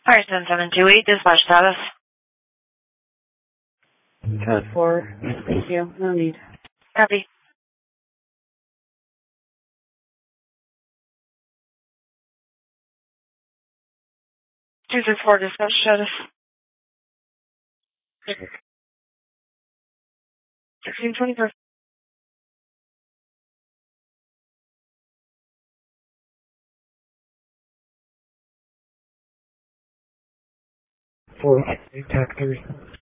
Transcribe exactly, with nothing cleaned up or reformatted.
Alright, seven seven two eight, dispatch status. Code four. Thank you. No need. Copy. two six four, dispatch status. sixteen twenty-four. Four. Attack three.